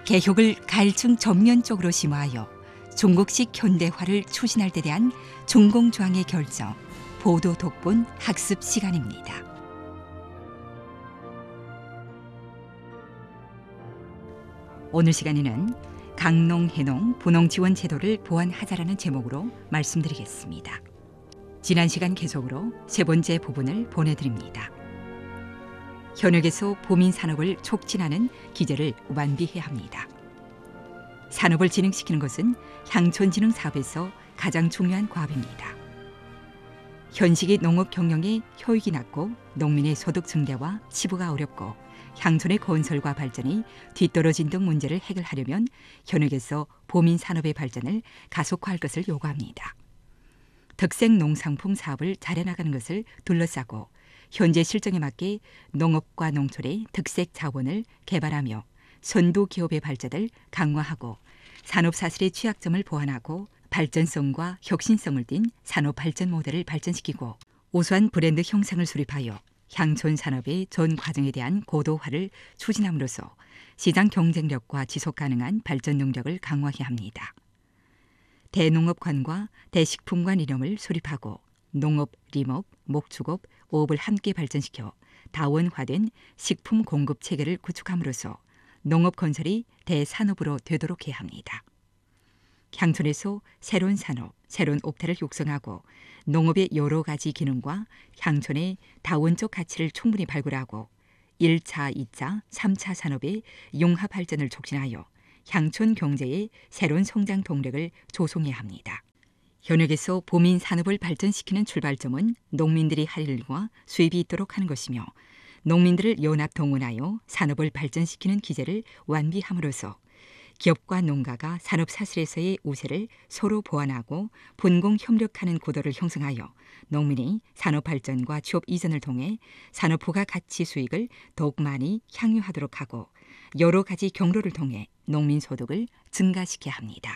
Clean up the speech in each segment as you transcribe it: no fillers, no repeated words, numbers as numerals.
개혁을 가일층 전면적으로 심화하여 중국식 현대화를 추진할 데 대한 중공조항의 결정, 보도 독본 학습 시간입니다. 오늘 시간에는 강농, 해농, 분농 지원 제도를 보완하자라는 제목으로 말씀드리겠습니다. 지난 시간 계속으로 세 번째 부분을 보내드립니다. 현역에서 보민 산업을 촉진하는 기제를 완비해야 합니다. 산업을 진흥시키는 것은 향촌진흥 사업에서 가장 중요한 과업입니다. 현식이 농업 경영의 효익이 낮고 농민의 소득 증대와 치부가 어렵고 향촌의 건설과 발전이 뒤떨어진 등 문제를 해결하려면 현역에서 보민 산업의 발전을 가속화할 것을 요구합니다. 특색 농상품 사업을 잘해나가는 것을 둘러싸고 현재 실정에 맞게 농업과 농촌의 특색 자원을 개발하며 선도 기업의 발전을 강화하고 산업 사슬의 취약점을 보완하고 발전성과 혁신성을 띤 산업 발전 모델을 발전시키고 우수한 브랜드 형상을 수립하여 향촌 산업의 전 과정에 대한 고도화를 추진함으로써 시장 경쟁력과 지속 가능한 발전 능력을 강화해야 합니다. 대농업관과 대식품관 이념을 수립하고 농업, 림업, 목축업, 어업을 함께 발전시켜 다원화된 식품 공급 체계를 구축함으로써 농업 건설이 대산업으로 되도록 해야 합니다. 향촌에서 새로운 산업, 새로운 업태를 육성하고 농업의 여러 가지 기능과 향촌의 다원적 가치를 충분히 발굴하고 1차, 2차, 3차 산업의 융합 발전을 촉진하여 향촌 경제의 새로운 성장 동력을 조성해야 합니다. 현역에서 보민 산업을 발전시키는 출발점은 농민들이 할 일과 수입이 있도록 하는 것이며 농민들을 연합 동원하여 산업을 발전시키는 기제를 완비함으로써 기업과 농가가 산업 사슬에서의 우세를 서로 보완하고 분공 협력하는 구도를 형성하여 농민이 산업 발전과 취업 이전을 통해 산업 부가 가치 수익을 더욱 많이 향유하도록 하고 여러 가지 경로를 통해 농민 소득을 증가시켜야 합니다.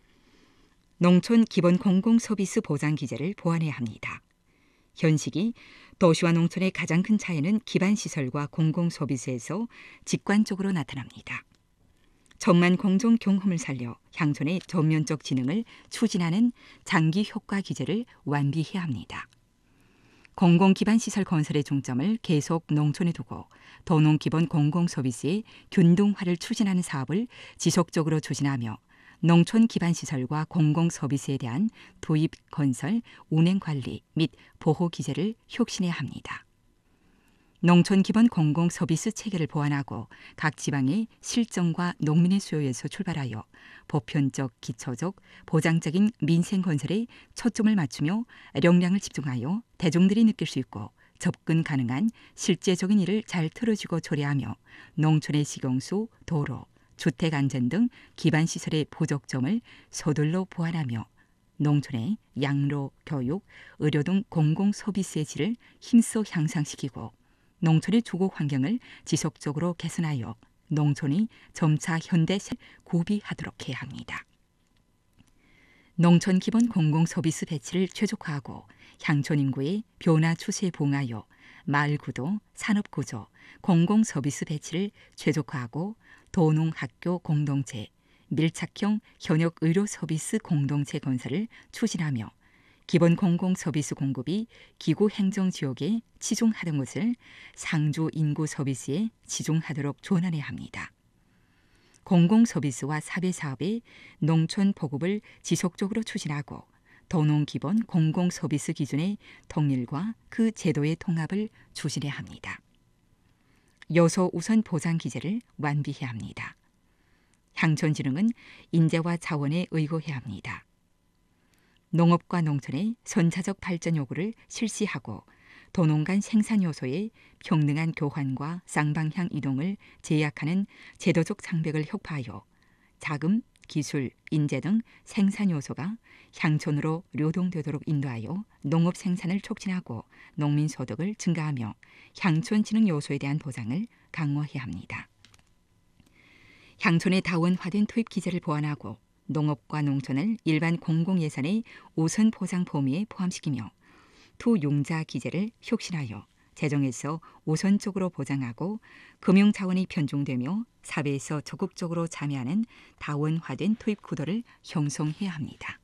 농촌 기본 공공 서비스 보장 기제를 보완해야 합니다. 현 시기 도시와 농촌의 가장 큰 차이는 기반 시설과 공공 서비스에서 직관적으로 나타납니다. 천만 공정 경험을 살려 향촌의 전면적 진흥을 추진하는 장기 효과 기제를 완비해야 합니다. 공공 기반 시설 건설의 중점을 계속 농촌에 두고 도농 기본 공공 서비스의 균등화를 추진하는 사업을 지속적으로 추진하며 농촌 기반 시설과 공공 서비스에 대한 도입, 건설, 운행 관리 및 보호 기제를 혁신해야 합니다. 농촌 기본 공공 서비스 체계를 보완하고 각 지방의 실정과 농민의 수요에서 출발하여 보편적, 기초적, 보장적인 민생 건설에 초점을 맞추며 역량을 집중하여 대중들이 느낄 수 있고 접근 가능한 실제적인 일을 잘 틀어주고 조례하며 농촌의 식용수, 도로, 주택 안전 등 기반 시설의 부족점을 서둘러 보완하며 농촌의 양로, 교육, 의료 등 공공 서비스의 질을 힘써 향상시키고 농촌의 주거 환경을 지속적으로 개선하여 농촌이 점차 현대 구비하도록 해야 합니다. 농촌 기본 공공 서비스 배치를 최적화하고 향촌 인구의 변화 추세에 부응하여 마을 구도, 산업 구조, 공공 서비스 배치를 최적화하고 도농 학교 공동체, 밀착형 현역 의료 서비스 공동체 건설을 추진하며 기본 공공 서비스 공급이 기구 행정 지역에 치중하던 것을 상주 인구 서비스에 치중하도록 전환해야 합니다. 공공 서비스와 사회 사업의 농촌 보급을 지속적으로 추진하고 도농 기본 공공 서비스 기준의 통일과 그 제도의 통합을 추진해야 합니다. 여소 우선 보장 기제를 완비해야 합니다. 향촌진흥은 인재와 자원에 의거해야 합니다. 농업과 농촌의 선차적 발전 요구를 실시하고 도농 간 생산 요소의 평등한 교환과 쌍방향 이동을 제약하는 제도적 장벽을 혁파하여 자금, 기술, 인재 등 생산 요소가 향촌으로流动되도록 인도하여 농업 생산을 촉진하고 농민 소득을 증가하며 향촌 진흥 요소에 대한 보장을 강화해야 합니다. 향촌의 다원화된 투입 기제를 보완하고 농업과 농촌을 일반 공공예산의 우선 보장 범위에 포함시키며 투융자 기제를 혁신하여 재정에서 우선적으로 보장하고 금융 자원이 편중되며 사회에서 적극적으로 참여하는 다원화된 투입 구도를 형성해야 합니다.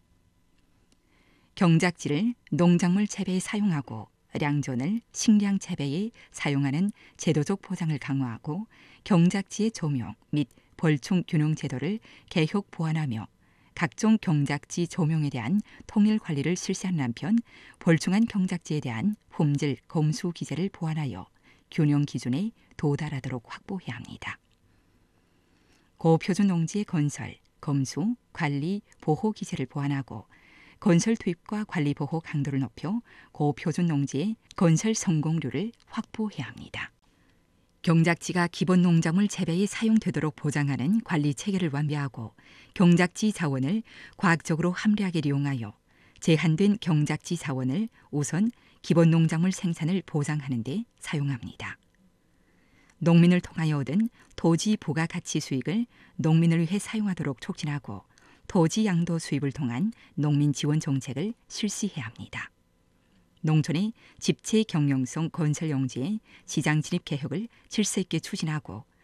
경작지를 농작물 재배에 사용하고 량존을 식량 재배에 사용하는 제도적 보장을 강화하고 경작지의 조명 및 벌충 균형 제도를 개혁 보완하며 각종 경작지 조명에 대한 통일 관리를 실시하는 한편 벌충한 경작지에 대한 품질 검수 기제를 보완하여 균형 기준에 도달하도록 확보해야 합니다. 고표준 농지의 건설, 검수, 관리, 보호 기제를 보완하고 건설 투입과 관리 보호 강도를 높여 고표준 농지의 건설 성공률을 확보해야 합니다. 경작지가 기본 농작물 재배에 사용되도록 보장하는 관리 체계를 완비하고 경작지 자원을 과학적으로 합리하게 이용하여 제한된 경작지 자원을 우선 기본 농작물 생산을 보장하는 데 사용합니다. 농민을 통하여 얻은 토지 부가 가치 수익을 농민을 위해 사용하도록 촉진하고 토지 양도 수입을 통한 농민 지원 정책을 실시해야 합니다. 농촌의 집체 경영성 건설 용지의 시장 진입 개혁을 질서 있게 추진하고